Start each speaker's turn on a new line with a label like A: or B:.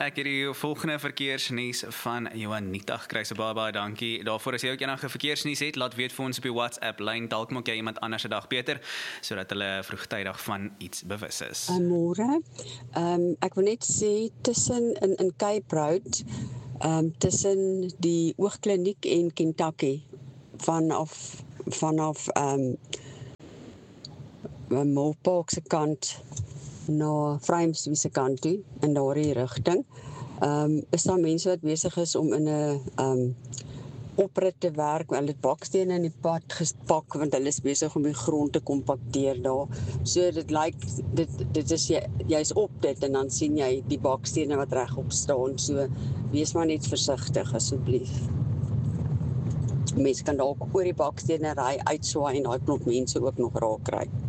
A: Ek het die volgende verkeersnuus van Juanita gekry, so baie dankie daarvoor. As jy ook enige verkeersnuus het, laat weet vir ons op die WhatsApp lyn, dalk maak jy iemand anders se dag beter, sodat hulle vroegtydig van iets bewus is.
B: Môre, ek wil net sê, tussen in Cape Road, tussen die oogkliniek en Kentucky, vanaf Moorpark se kant na Vryheidsweg se kant toe, in daardie rigting, is daar mense wat besig is om in 'n oprit te werk, hulle het bakstene in die pad gespak, want hulle is besig om die grond te kompakteer daar. So dit lyk, dit is jy's op dit, en dan sien jy die bakstene wat regop staan, so wees maar net versigtig asseblief. Mense kan dalk oor die bakstene ry, uitswaai en daai klomp mense ook nog raak kry.